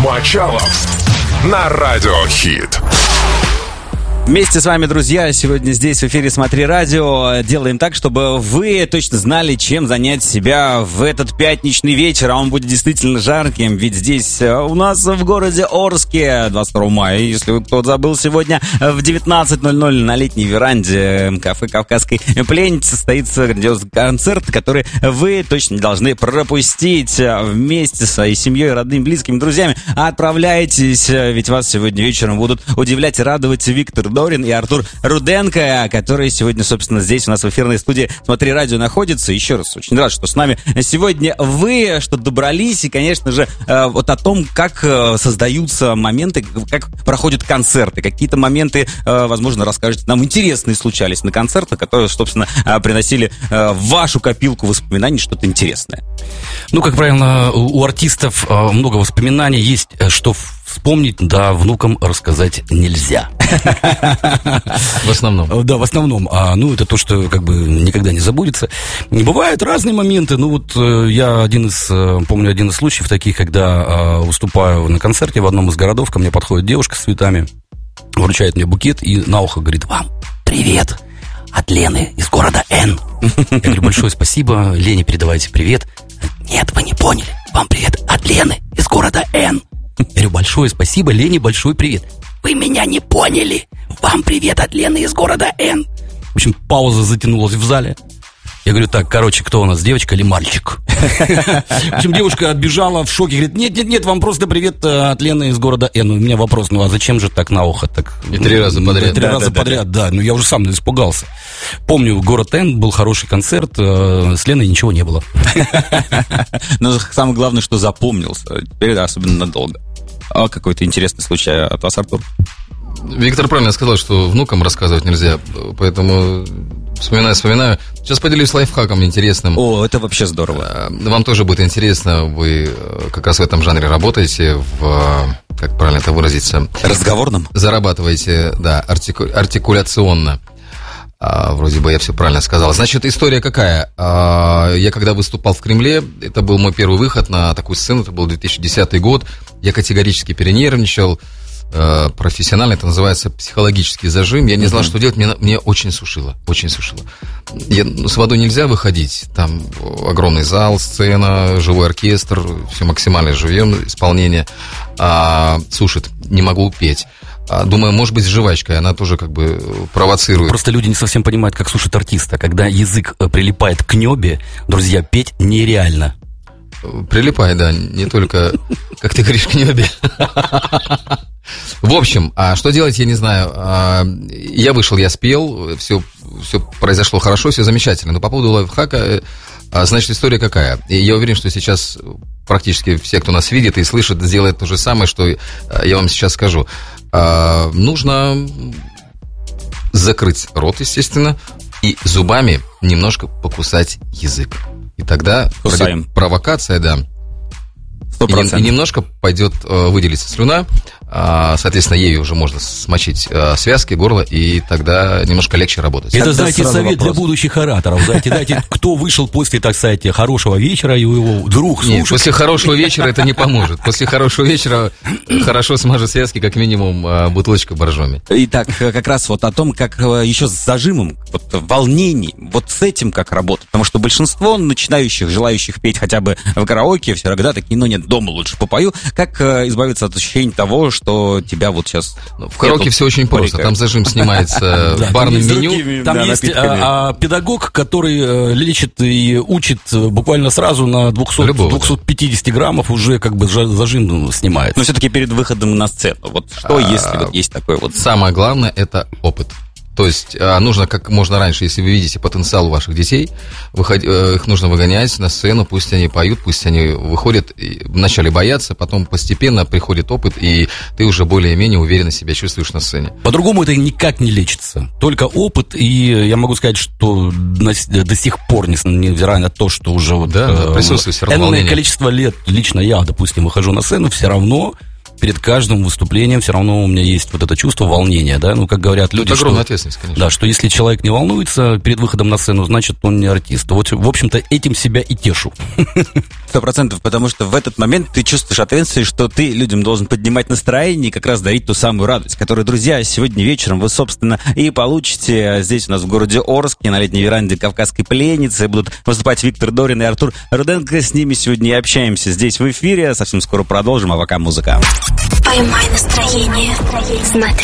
Мочалов на Радиохит. Вместе с вами, друзья, сегодня здесь в эфире «Смотри радио». Делаем так, чтобы вы точно знали, чем занять себя в этот пятничный вечер. А он будет действительно жарким, ведь здесь у нас в городе Орске 22 мая, если кто-то забыл, сегодня в 19:00 на летней веранде кафе «Кавказской пленницы» состоится грандиозный концерт, который вы точно не должны пропустить. Вместе со своей семьей, родными, близкими, друзьями отправляйтесь, ведь вас сегодня вечером будут удивлять и радовать Виктор Дорин и Артур Руденко, которые сегодня, собственно, здесь у нас в эфирной студии «Смотри радио» находятся. Еще раз очень рад, что с нами сегодня вы, что добрались, и, конечно же, вот о том, как создаются моменты, как проходят концерты. Какие-то моменты, возможно, расскажете нам интересные случались на концертах, которые, собственно, приносили в вашу копилку воспоминаний что-то интересное. Ну, как правило, у артистов много воспоминаний, есть что вспомнить, да, внукам рассказать нельзя. В основном. Да, в основном. Ну, это то, что как бы никогда не забудется. Бывают разные моменты. Ну, вот я помню один из случаев таких, когда выступаю на концерте в одном из городов, ко мне подходит девушка с цветами, вручает мне букет и на ухо говорит: «Вам привет от Лены из города Н». Я говорю: большое спасибо, Лене передавайте привет. Нет, вы не поняли. Вам привет от Лены из города Н. Я говорю: большое спасибо, Лене большой привет. Вы меня не поняли. Вам привет от Лены из города Н. В общем, пауза затянулась в зале. Я говорю: так, короче, кто у нас, девочка или мальчик? В общем, девушка отбежала в шоке, говорит: нет, вам просто привет от Лены из города Н. У меня вопрос: ну а зачем же так на ухо? Так? И 3 раза подряд. 3 раза подряд, да. Ну я уже сам испугался. Помню, город Н, был хороший концерт, с Леной ничего не было. Но самое главное, что запомнился. Теперь особенно надолго. А какой-то интересный случай от вас, Артур? Виктор правильно сказал, что внукам рассказывать нельзя, поэтому вспоминаю. Сейчас поделюсь лайфхаком интересным. О, это вообще здорово. Вам тоже будет интересно, вы как раз в этом жанре работаете, как правильно это выразиться? Разговорном? Зарабатываете, да, артикуляционно. Вроде бы я все правильно сказал. Значит, история какая? Я когда выступал в Кремле, это был мой первый выход на такую сцену, это был 2010 год, я категорически перенервничал, профессионально это называется психологический зажим. Я не знал, что делать, мне очень сушило. С водой нельзя выходить, там огромный зал, сцена, живой оркестр, все максимально живьем исполнение, сушит, не могу петь. Думаю, может быть, с жвачкой, она тоже как бы провоцирует. Просто люди не совсем понимают, как сушит артиста. Когда язык прилипает к небе, друзья, петь нереально. Прилипает, да, не только, как ты говоришь, к небе. В общем, что делать, я не знаю. Я вышел, я спел, все произошло хорошо, все замечательно. Но по поводу лайфхака, значит, история какая? И я уверен, что сейчас практически все, кто нас видит и слышит, сделает то же самое, что я вам сейчас скажу. Нужно закрыть рот, естественно, и зубами немножко покусать язык. И тогда провокация, да. 100%. И немножко пойдет, выделится слюна, соответственно, ею уже можно смочить связки, горло, и тогда немножко легче работать. Это, знаете, совет для будущих ораторов. Знаете, кто вышел после, так сказать, хорошего вечера, и его вдруг слушает. Нет, после хорошего вечера это не поможет. После хорошего вечера хорошо смажет связки, как минимум, бутылочка боржоми. Итак, как раз вот о том, как еще с зажимом, вот волнений, вот с этим как работать. Потому что большинство начинающих, желающих петь хотя бы в караоке, все всегда такие: ну нет, дома лучше попою. Как избавиться от ощущения того, что тебя вот сейчас... В караоке все очень просто. Там зажим снимается в барном меню. Там есть педагог, который лечит и учит буквально сразу на 250 граммов уже как бы зажим снимается. Но все-таки перед выходом на сцену. Вот что, если вот есть такой вот... Самое главное – это опыт. То есть нужно как можно раньше, если вы видите потенциал у ваших детей, их нужно выгонять на сцену, пусть они поют, пусть они выходят, вначале боятся, потом постепенно приходит опыт, и ты уже более-менее уверенно себя чувствуешь на сцене. По-другому это никак не лечится. Только опыт, и я могу сказать, что до сих пор, невзирая на то, что уже присутствует все равно волнение. Количество лет, лично я, допустим, выхожу на сцену, все равно перед каждым выступлением все равно у меня есть вот это чувство волнения, да, ну, как говорят люди, это огромная ответственность, конечно. Да, что если человек не волнуется перед выходом на сцену, значит, он не артист. Вот, в общем-то, этим себя и тешу. 100%, потому что в этот момент ты чувствуешь ответственность, что ты людям должен поднимать настроение и как раз дарить ту самую радость, которую, друзья, сегодня вечером вы, собственно, и получите здесь у нас в городе Орске на летней веранде Кавказской пленницы. Будут выступать Виктор Дорин и Артур Руденко. С ними сегодня и общаемся здесь в эфире. Совсем скоро продолжим, а пока музыка. Поймай настроение. Смотри